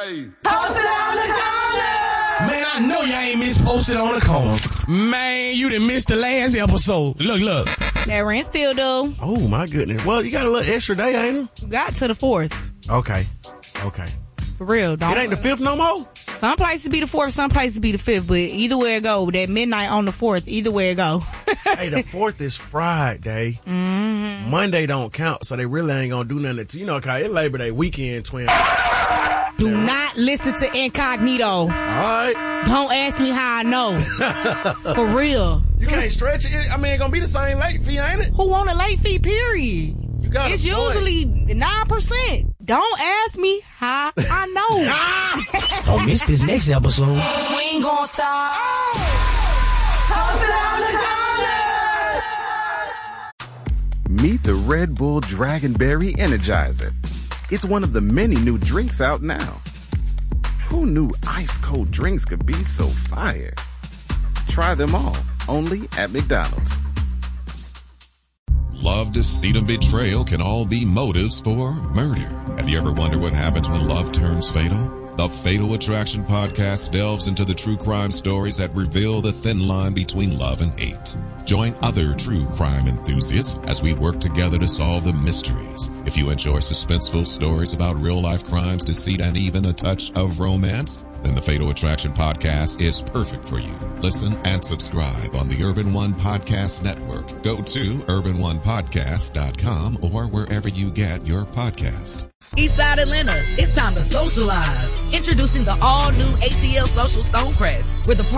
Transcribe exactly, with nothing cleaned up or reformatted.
Hey. Posted on the corner. Man, I know y'all ain't miss Posted on the Corner. Man, you done missed the last episode. Look, look. That rent still due. Oh, my goodness. Well, you got a little extra day, ain't it? You got to the fourth. Okay. Okay. For real, don't. It ain't the fifth no more? Some places be the fourth, some places be the fifth, but either way it go, that midnight on the fourth, either way it go. Hey, the fourth is Friday. Mm-hmm. Monday don't count, so they really ain't gonna do nothing to, you know, cause it's Labor Day weekend, twin. Do yeah. not listen to Incognito. All right. Don't ask me how I know. For real. You can't stretch it. I mean, it's gonna be the same late fee, ain't it? Who want a late fee, period? You got It's usually nine percent. Don't ask me how I know. Don't miss this next episode. We ain't gonna stop. Posted on the corner. Meet the Red Bull Dragonberry Energizer. It's one of the many new drinks out now. Who knew ice cold drinks could be so fire? Try them all, only at McDonald's. Love, deceit, and betrayal can all be motives for murder. Have you ever wondered what happens when love turns fatal? The Fatal Attraction podcast delves into the true crime stories that reveal the thin line between love and hate. Join other true crime enthusiasts as we work together to solve the mysteries. If you enjoy suspenseful stories about real-life crimes, deceit, and even a touch of romance, then the Fatal Attraction podcast is perfect for you. Listen and subscribe on the Urban One Podcast Network. Go to urban one podcast dot com or wherever you get your podcast. Eastside Atlanta, it's time to socialize. Introducing the all-new A T L Social Stonecrest, where the